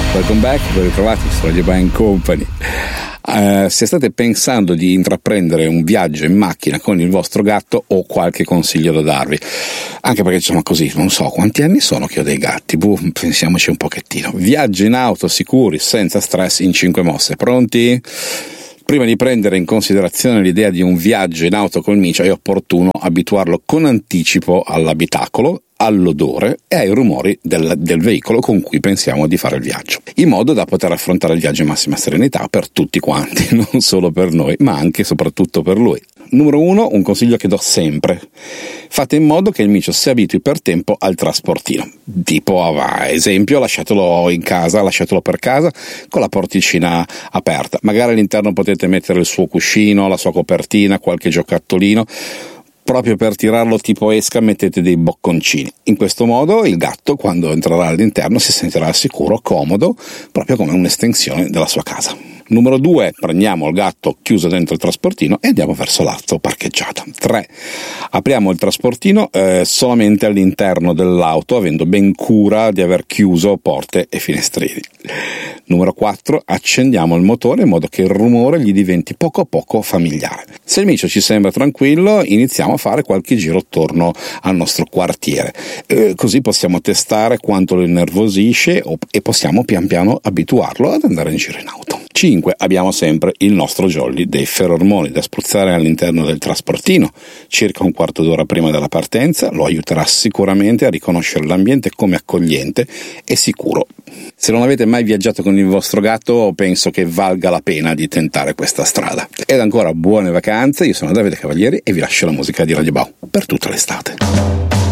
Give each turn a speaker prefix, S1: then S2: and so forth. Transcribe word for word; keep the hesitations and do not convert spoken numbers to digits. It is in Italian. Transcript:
S1: Welcome back, ben ritrovati su Radio Bang Company. Uh, se state pensando di intraprendere un viaggio in macchina con il vostro gatto, ho qualche consiglio da darvi, anche perché insomma così non so quanti anni sono che ho dei gatti, buh, pensiamoci un pochettino. Viaggi in auto sicuri, senza stress, in cinque mosse. Pronti? Prima di prendere in considerazione l'idea di un viaggio in auto col micio, è opportuno abituarlo con anticipo all'abitacolo, all'odore e ai rumori del, del veicolo con cui pensiamo di fare il viaggio, in modo da poter affrontare il viaggio in massima serenità per tutti quanti, non solo per noi, ma anche e soprattutto per lui. Numero uno, un consiglio che do sempre: fate in modo che il micio si abitui per tempo al trasportino. Tipo, a esempio, lasciatelo in casa, lasciatelo per casa con la porticina aperta. Magari all'interno potete mettere il suo cuscino, la sua copertina, qualche giocattolino. Proprio per tirarlo tipo esca mettete dei bocconcini. In questo modo il gatto, quando entrerà all'interno, si sentirà sicuro, comodo, proprio come un'estensione della sua casa. Numero due, prendiamo il gatto chiuso dentro il trasportino e andiamo verso l'auto parcheggiata. tre. Apriamo il trasportino eh, solamente all'interno dell'auto, avendo ben cura di aver chiuso porte e finestrini. Numero quattro, accendiamo il motore in modo che il rumore gli diventi poco a poco familiare. Se il micio ci sembra tranquillo, iniziamo a fare qualche giro attorno al nostro quartiere. Eh, così possiamo testare quanto lo innervosisce e possiamo pian piano abituarlo ad andare in giro in auto. cinque. Abbiamo sempre il nostro jolly dei ferormoni da spruzzare all'interno del trasportino circa un quarto d'ora prima della partenza. Lo aiuterà sicuramente a riconoscere l'ambiente come accogliente e sicuro. Se non avete mai viaggiato con il vostro gatto, penso che valga la pena di tentare questa strada. Ed ancora buone vacanze, io sono Davide Cavalieri e vi lascio la musica di Radio Bau per tutta l'estate.